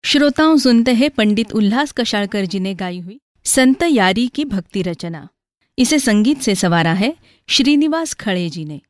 श्रोताओं, सुनते हैं पंडित उल्लास कशाळकर जी ने गाई हुई संत यारी की भक्ति रचना। इसे संगीत से संवारा है श्रीनिवास खळे जी ने।